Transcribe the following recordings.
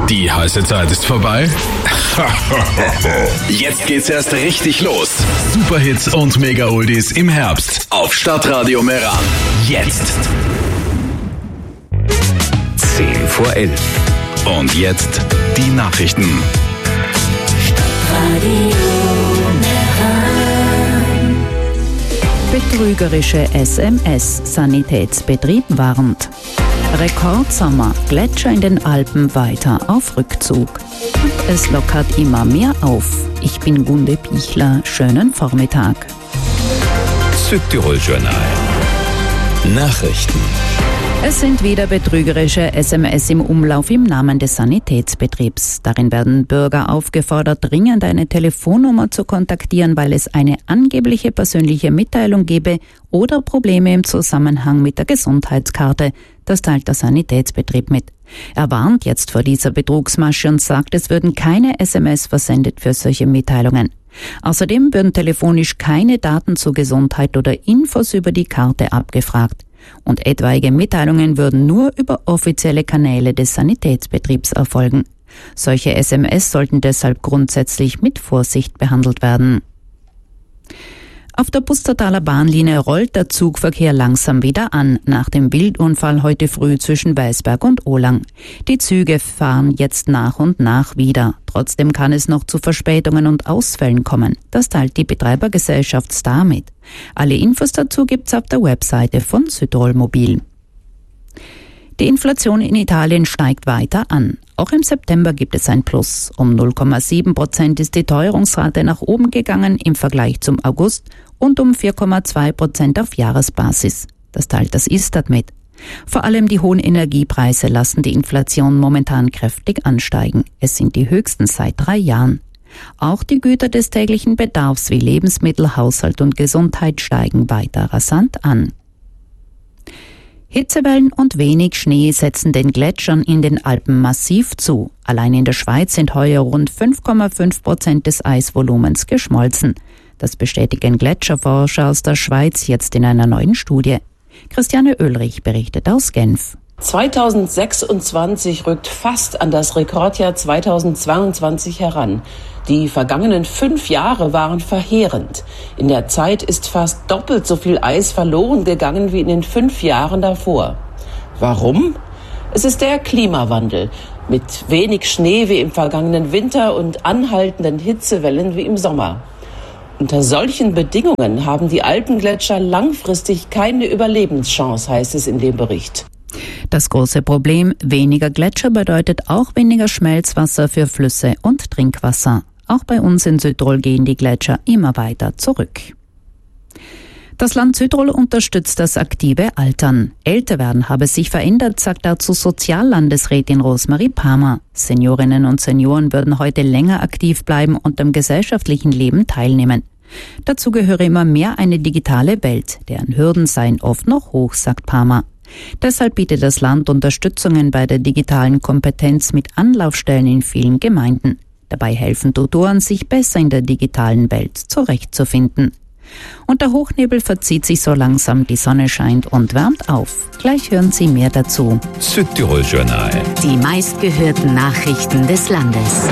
Die heiße Zeit ist vorbei. Jetzt geht's erst richtig los. Superhits und Mega-Oldies im Herbst auf Stadtradio Meran. Jetzt. 10:11. Und jetzt die Nachrichten. Betrügerische SMS. Sanitätsbetrieb warnt. Rekordsommer. Gletscher in den Alpen weiter auf Rückzug. Und es lockert immer mehr auf. Ich bin Gunde Pichler. Schönen Vormittag. Südtirol-Journal. Nachrichten. Es sind wieder betrügerische SMS im Umlauf im Namen des Sanitätsbetriebs. Darin werden Bürger aufgefordert, dringend eine Telefonnummer zu kontaktieren, weil es eine angebliche persönliche Mitteilung gebe oder Probleme im Zusammenhang mit der Gesundheitskarte. Das teilt der Sanitätsbetrieb mit. Er warnt jetzt vor dieser Betrugsmasche und sagt, es würden keine SMS versendet für solche Mitteilungen. Außerdem würden telefonisch keine Daten zur Gesundheit oder Infos über die Karte abgefragt. Und etwaige Mitteilungen würden nur über offizielle Kanäle des Sanitätsbetriebs erfolgen. Solche SMS sollten deshalb grundsätzlich mit Vorsicht behandelt werden. Auf der Pustertaler Bahnlinie rollt der Zugverkehr langsam wieder an, nach dem Wildunfall heute früh zwischen Weisberg und Ohlang. Die Züge fahren jetzt nach und nach wieder. Trotzdem kann es noch zu Verspätungen und Ausfällen kommen. Das teilt die Betreibergesellschaft Star mit. Alle Infos dazu gibt's auf der Webseite von Südtirol Mobil. Die Inflation in Italien steigt weiter an. Auch im September gibt es ein Plus. Um 0,7% ist die Teuerungsrate nach oben gegangen im Vergleich zum August und um 4,2% auf Jahresbasis. Das teilt das Istat mit. Vor allem die hohen Energiepreise lassen die Inflation momentan kräftig ansteigen. Es sind die höchsten seit 3 Jahren. Auch die Güter des täglichen Bedarfs wie Lebensmittel, Haushalt und Gesundheit steigen weiter rasant an. Hitzewellen und wenig Schnee setzen den Gletschern in den Alpen massiv zu. Allein in der Schweiz sind heuer rund 5,5% des Eisvolumens geschmolzen. Das bestätigen Gletscherforscher aus der Schweiz jetzt in einer neuen Studie. Christiane Oehlrich berichtet aus Genf. 2026 rückt fast an das Rekordjahr 2022 heran. Die vergangenen 5 Jahre waren verheerend. In der Zeit ist fast doppelt so viel Eis verloren gegangen wie in den 5 Jahren davor. Warum? Es ist der Klimawandel. Mit wenig Schnee wie im vergangenen Winter und anhaltenden Hitzewellen wie im Sommer. Unter solchen Bedingungen haben die Alpengletscher langfristig keine Überlebenschance, heißt es in dem Bericht. Das große Problem, weniger Gletscher bedeutet auch weniger Schmelzwasser für Flüsse und Trinkwasser. Auch bei uns in Südtirol gehen die Gletscher immer weiter zurück. Das Land Südtirol unterstützt das aktive Altern. Älterwerden habe sich verändert, sagt dazu Soziallandesrätin Rosemarie Palmer. Seniorinnen und Senioren würden heute länger aktiv bleiben und am gesellschaftlichen Leben teilnehmen. Dazu gehöre immer mehr eine digitale Welt. Deren Hürden seien oft noch hoch, sagt Palmer. Deshalb bietet das Land Unterstützungen bei der digitalen Kompetenz mit Anlaufstellen in vielen Gemeinden. Dabei helfen Tutoren, sich besser in der digitalen Welt zurechtzufinden. Und der Hochnebel verzieht sich so langsam, die Sonne scheint und wärmt auf. Gleich hören Sie mehr dazu. Südtirol-Journal. Die meistgehörten Nachrichten des Landes.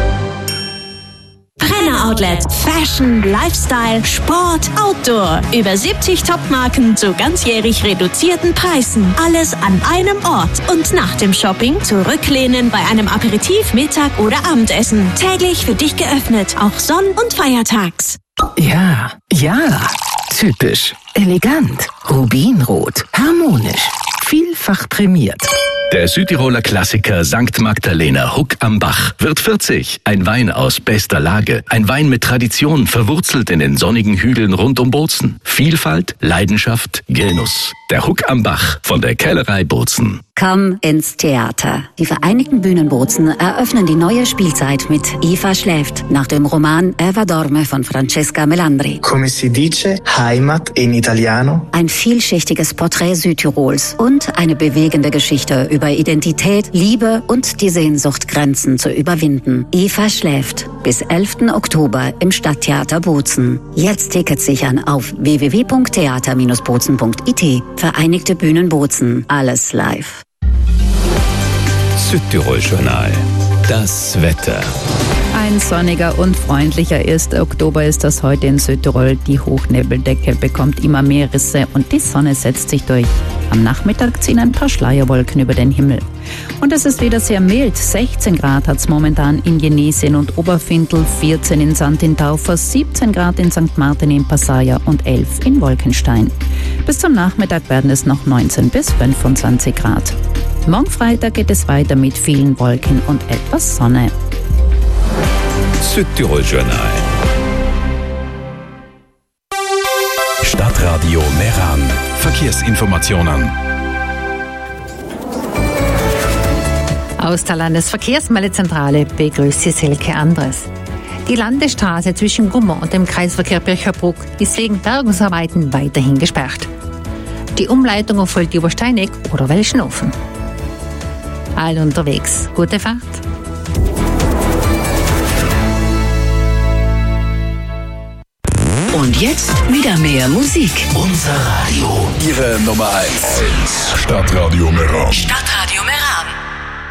Brenner Outlet. Fashion, Lifestyle, Sport, Outdoor. Über 70 Topmarken zu ganzjährig reduzierten Preisen. Alles an einem Ort. Und nach dem Shopping zurücklehnen bei einem Aperitif, Mittag oder Abendessen. Täglich für dich geöffnet, auch Sonn- und Feiertags. Ja, typisch, elegant, rubinrot, harmonisch, vielfach prämiert. Der Südtiroler Klassiker St. Magdalena Huck am Bach wird 40. Ein Wein aus bester Lage. Ein Wein mit Tradition, verwurzelt in den sonnigen Hügeln rund um Bozen. Vielfalt, Leidenschaft, Genuss. Der Huck am Bach von der Kellerei Bozen. Komm ins Theater. Die Vereinigten Bühnen Bozen eröffnen die neue Spielzeit mit Eva schläft, nach dem Roman Eva dorme von Francesca Melandri. Come si dice, Heimat in Italiano. Ein vielschichtiges Porträt Südtirols und eine bewegende Geschichte über Identität, Liebe und die Sehnsucht, Grenzen zu überwinden. Eva schläft. Bis 11. Oktober im Stadttheater Bozen. Jetzt Tickets sichern auf www.theater-bozen.it. Vereinigte Bühnen Bozen. Alles live. Südtirol-Journal. Das Wetter. Ein sonniger und freundlicher 1. Oktober ist das heute in Südtirol. Die Hochnebeldecke bekommt immer mehr Risse und die Sonne setzt sich durch. Am Nachmittag ziehen ein paar Schleierwolken über den Himmel. Und es ist wieder sehr mild. 16 Grad hat es momentan in Jenesien und Oberfindl, 14 in St. in Taufer, 17 Grad in St. Martin in Passaia und 11 in Wolkenstein. Bis zum Nachmittag werden es noch 19 bis 25 Grad. Morgen Freitag geht es weiter mit vielen Wolken und etwas Sonne. Südtirol-Journal. Stadtradio Meran. Verkehrsinformationen. Aus der Landesverkehrsmeldezentrale begrüßt Sie Silke Andres. Die Landesstraße zwischen Gummer und dem Kreisverkehr Bircherbruck ist wegen Bergungsarbeiten weiterhin gesperrt. Die Umleitung erfolgt über Steineck oder Welschenhofen. All unterwegs. Gute Fahrt. Und jetzt wieder mehr Musik. Unser Radio. Ihre Nummer 1. Stadtradio Meran. Stadtradio Meran.